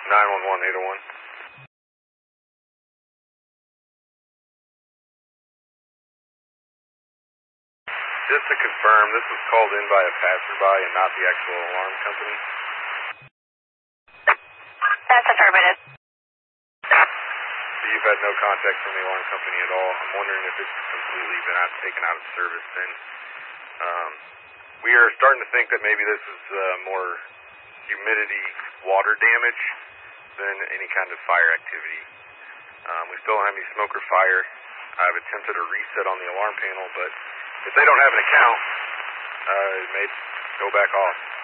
911 801. Just to confirm, this was called in by a passerby and not the actual alarm company? That's affirmative. So you've had no contact from the alarm company at all. I'm wondering if it's completely been taken out of service then. We are starting to think that maybe this is more humidity water damage than any kind of fire activity. We still don't have any smoke or fire. I've attempted a reset on the alarm panel, but if they don't have an account, it may go back off.